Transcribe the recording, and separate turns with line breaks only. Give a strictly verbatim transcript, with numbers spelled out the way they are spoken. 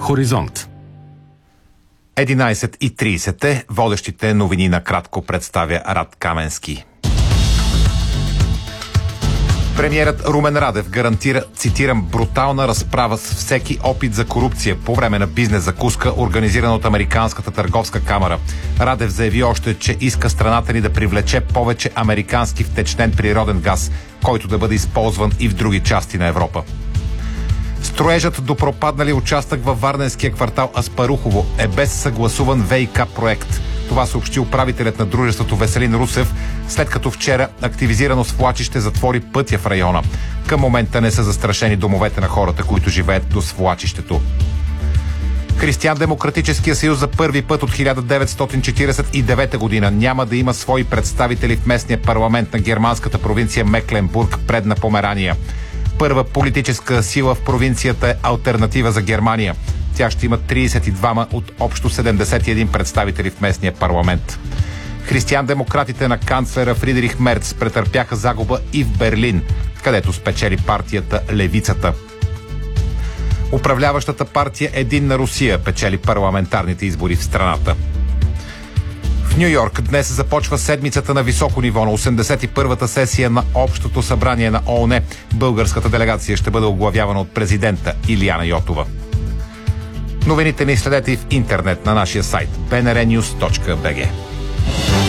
Хоризонт.
единайсет и трийсет е. Водещите новини накратко представя Рад Каменски. Премиерът Румен Радев гарантира, цитирам, брутална разправа с всеки опит за корупция по време на бизнес закуска, организирана от Американската търговска камара. Радев заяви още, че иска страната ни да привлече повече американски втечнен природен газ, който да бъде използван и в други части на Европа. Строежът до пропаднали участък във варненския квартал Аспарухово е без съгласуван ВиК проект. Това съобщи управителят на дружеството Веселин Русев, след като вчера активизирано свлачище затвори пътя в района. Към момента не са застрашени домовете на хората, които живеят до свлачището. Християн-демократическия съюз за първи път от хиляда деветстотин четирийсет и девета година няма да има свои представители в местния парламент на германската провинция Мекленбург, предна Померания. Първа политическа сила в провинцията е Алтернатива за Германия. Тя ще има трийсет и двама от общо седемдесет и един представители в местния парламент. Християн-демократите на канцлера Фридрих Мерц претърпяха загуба и в Берлин, където спечели партията Левицата. Управляващата партия Единна Русия печели парламентарните избори в страната. В Ню Йорк днес започва седмицата на високо ниво на осемдесет и първата сесия на Общото събрание на ООН. Българската делегация ще бъде оглавявана от президента Илияна Йотова. Новините ни следете и в интернет на нашия сайт би ен ар нюз точка би джи.